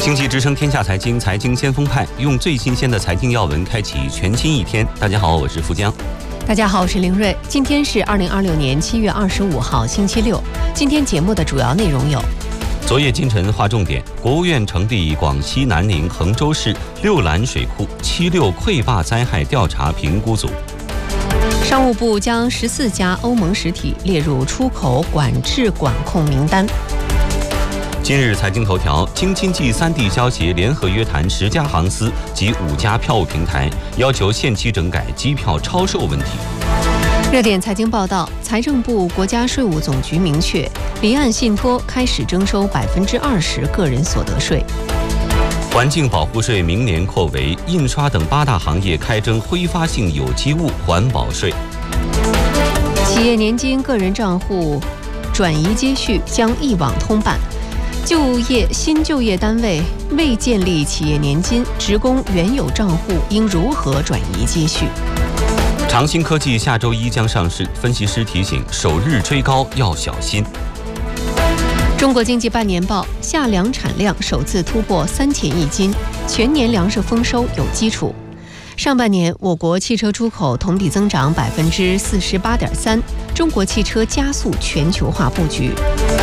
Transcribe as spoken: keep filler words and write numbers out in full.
经济之声天下财经，财经先锋派，用最新鲜的财经要闻开启全新一天。大家好，我是富江。 大家好，我是凌睿。今天是二零二六年七月二十五号，星期六。今天节目的主要内容有： 昨夜今晨划重点，国务院成立广西南宁、衡州市六兰水库七六溃坝灾害调查评估组。 商务部将十四家欧盟实体列入出口管制管控名单。 今日财经头条：京津冀三地消协联合约谈十家航司及五家票务平台，要求限期整改机票超售问题。 热点财经报道：财政部、国家税务总局明确，离岸信托开始征收百分之二十个人所得税。 环境保护税明年扩围，印刷等八大行业开征挥发性有机物环保税。 企业年金个人账户转移接续将一网通办。就业新就业单位未建立企业年金职工原有账户应如何转移接续？ 长兴科技下周一将上市，分析师提醒首日追高要小心。 中国经济半年报：夏粮产量首次突破三千亿斤，全年粮食丰收有基础。上半年我国汽车出口同比增长百分之四十八点三，中国汽车加速全球化布局。